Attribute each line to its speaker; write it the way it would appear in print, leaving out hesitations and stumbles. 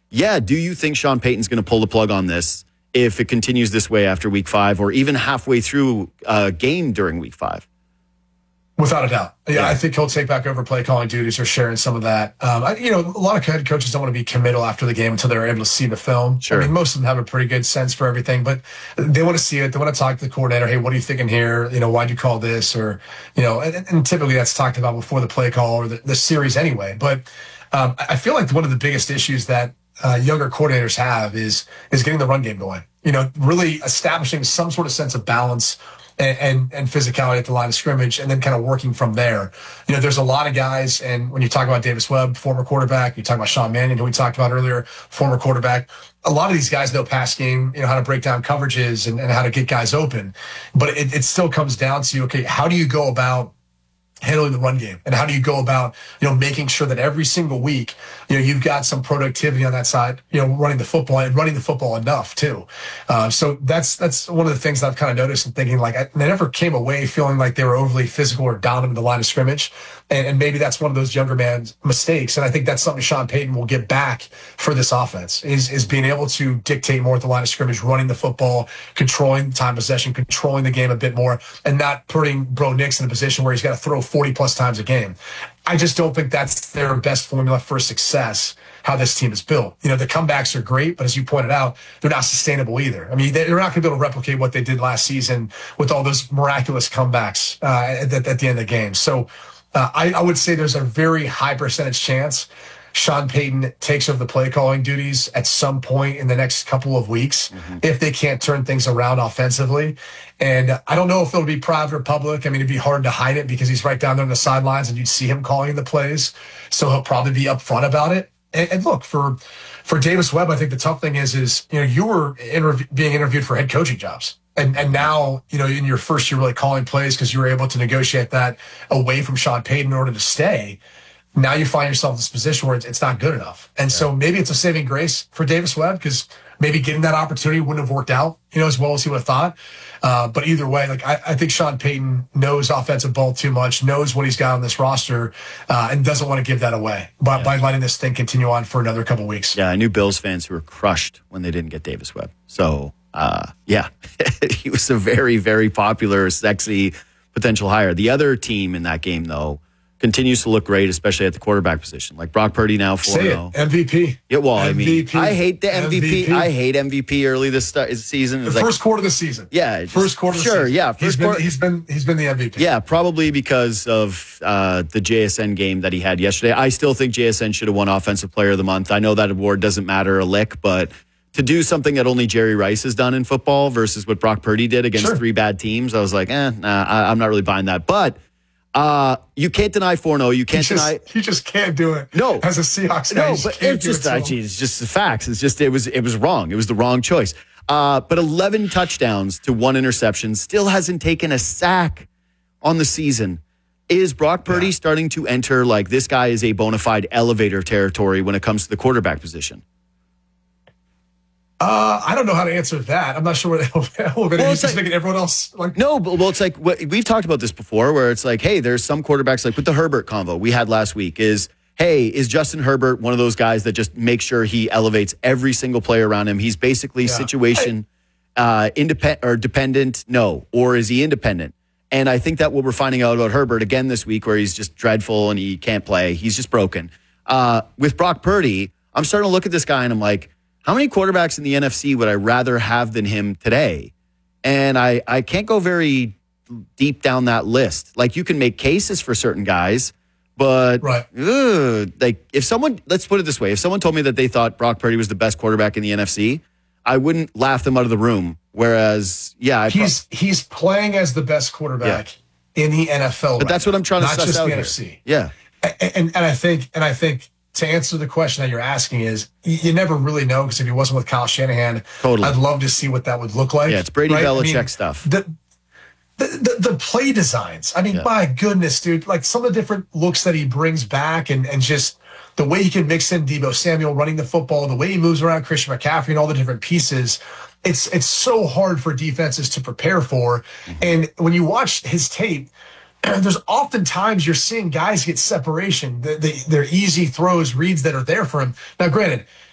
Speaker 1: Yeah, do you think Sean Payton's going to pull the plug on this if it continues this way after week 5 or even halfway through a game during week 5?
Speaker 2: Without a doubt. Yeah, I think he'll take back over play calling duties or sharing some of that. A lot of head coaches don't want to be committal after the game until they're able to see the film.
Speaker 1: Sure.
Speaker 2: I mean, most of them have a pretty good sense for everything, but they want to see it. They want to talk to the coordinator. Hey, what are you thinking here? Why'd you call this? Or, and typically that's talked about before the play call or the series anyway. But I feel like one of the biggest issues that younger coordinators have is getting the run game going. Really establishing some sort of sense of balance and physicality at the line of scrimmage, and then kind of working from there. There's a lot of guys, and when you talk about Davis Webb, former quarterback, you talk about Sean Mannion, who we talked about earlier, former quarterback. A lot of these guys know pass game, how to break down coverages and how to get guys open. But it still comes down to, okay, how do you go about handling the run game, and how do you go about making sure that every single week you've got some productivity on that side, running the football and running the football enough too. So that's one of the things that I've kind of noticed and thinking, like, I never came away feeling like they were overly physical or dominant in the line of scrimmage, and maybe that's one of those younger man's mistakes. And I think that's something Sean Payton will get back for this offense is being able to dictate more at the line of scrimmage, running the football, controlling time possession, controlling the game a bit more, and not putting Bo Nix in a position where he's got to throw 40 plus times a game. I just don't think that's their best formula for success, how this team is built. The comebacks are great, but as you pointed out, they're not sustainable either. I mean, they're not going to be able to replicate what they did last season with all those miraculous comebacks at the end of the game. So I would say there's a very high percentage chance Sean Payton takes over the play calling duties at some point in the next couple of weeks if they can't turn things around offensively. And I don't know if it'll be private or public. I mean, it'd be hard to hide it because he's right down there on the sidelines and you'd see him calling the plays. So he'll probably be upfront about it. And look, for Davis Webb, I think the tough thing is you were being interviewed for head coaching jobs. And now, in your first year really calling plays because you were able to negotiate that away from Sean Payton in order to stay. Now you find yourself in this position where it's not good enough. And so maybe it's a saving grace for Davis Webb because maybe getting that opportunity wouldn't have worked out, as well as he would have thought. But either way, I think Sean Payton knows offensive ball too much, knows what he's got on this roster, and doesn't want to give that away by letting this thing continue on for another couple of weeks.
Speaker 1: Yeah, I knew Bills fans who were crushed when they didn't get Davis Webb. So, he was a very, very popular, sexy potential hire. The other team in that game, though, continues to look great, especially at the quarterback position. Like Brock Purdy now 4-0.
Speaker 2: MVP.
Speaker 1: Yeah, well,
Speaker 2: MVP.
Speaker 1: I hate the MVP. I hate MVP early this season.
Speaker 2: The first quarter of the season.
Speaker 1: Yeah.
Speaker 2: First quarter of the season.
Speaker 1: Yeah.
Speaker 2: He's been the MVP.
Speaker 1: Yeah, probably because of the JSN game that he had yesterday. I still think JSN should have won Offensive Player of the Month. I know that award doesn't matter a lick, but to do something that only Jerry Rice has done in football versus what Brock Purdy did against three bad teams, I was like, I'm not really buying that. But you can't deny 4-0. You can't deny.
Speaker 2: You just can't do it.
Speaker 1: No,
Speaker 2: as a Seahawks guy,
Speaker 1: but it's just the facts. It's just it was wrong. It was the wrong choice. But 11 touchdowns to 1 interception, still hasn't taken a sack on the season. Is Brock Purdy starting to enter like this guy is a bona fide elevator territory when it comes to the quarterback position?
Speaker 2: I don't know how to answer that. I'm not sure what he's just making everyone else like.
Speaker 1: No, but it's like we've talked about this before, where it's like, hey, there's some quarterbacks like with the Herbert convo we had last week. Is Justin Herbert one of those guys that just makes sure he elevates every single player around him? He's basically situation independent or dependent. No, or is he independent? And I think that what we're finding out about Herbert again this week, where he's just dreadful and he can't play. He's just broken. With Brock Purdy, I'm starting to look at this guy and I'm like, how many quarterbacks in the NFC would I rather have than him today? And I can't go very deep down that list. Like, you can make cases for certain guys, but like if someone, let's put it this way, if someone told me that they thought Brock Purdy was the best quarterback in the NFC, I wouldn't laugh them out of the room. Whereas,
Speaker 2: he's playing as the best quarterback in the NFL.
Speaker 1: But that's what I'm trying to suss out
Speaker 2: not just the
Speaker 1: here.
Speaker 2: NFC.
Speaker 1: Yeah,
Speaker 2: and I think. To answer the question that you're asking is, you never really know, because if he wasn't with Kyle Shanahan, I'd love to see what that would look like.
Speaker 1: Yeah, it's Brady Belichick stuff.
Speaker 2: The play designs. I mean, my goodness, dude. Like, some of the different looks that he brings back and just the way he can mix in Deebo Samuel running the football, the way he moves around Christian McCaffrey and all the different pieces. It's so hard for defenses to prepare for. And when you watch his tape, there's oftentimes you're seeing guys get separation. They're easy throws, reads that are there for him. Now, granted,